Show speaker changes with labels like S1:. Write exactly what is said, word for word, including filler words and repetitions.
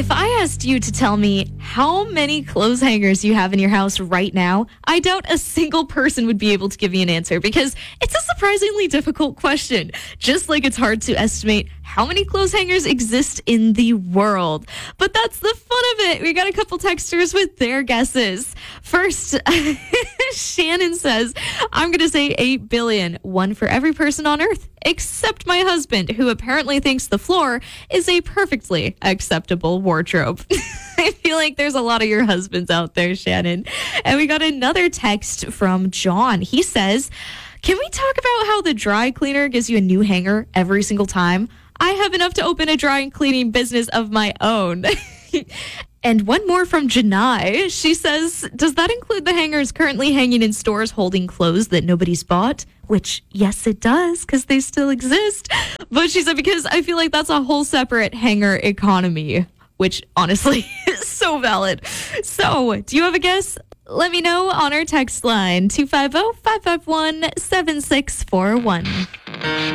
S1: If I asked you to tell me how many clothes hangers you have in your house right now, I doubt a single person would be able to give me an answer because it's a surprisingly difficult question. Just like it's hard to estimate how many clothes hangers exist in the world. But that's the fun of it. We got a couple texters with their guesses. First, Shannon says, I'm going to say eight billion, one for every person on Earth, except my husband, who apparently thinks the floor is a perfectly acceptable wardrobe. I feel like there's a lot of your husbands out there, Shannon. And we got another text from John. He says, can we talk about how the dry cleaner gives you a new hanger every single time? I have enough to open a dry cleaning business of my own. And one more from Janai. She says, does that include the hangers currently hanging in stores holding clothes that nobody's bought? Which, yes, it does, because they still exist. But she said, because I feel like that's a whole separate hanger economy, which honestly is so valid. So, do you have a guess? Let me know on our text line, two five zero, five five one, seven six four one.